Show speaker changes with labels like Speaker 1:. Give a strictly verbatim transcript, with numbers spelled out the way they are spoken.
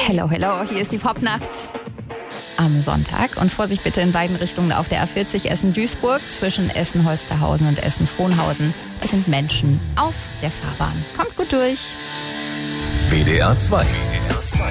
Speaker 1: Hello, hello, hier ist die Popnacht am Sonntag. Und Vorsicht bitte in beiden Richtungen auf der A vierzig Essen-Duisburg zwischen Essen-Holsterhausen und Essen-Frohnhausen. Es sind Menschen auf der Fahrbahn. Kommt gut durch.
Speaker 2: W D R zwei.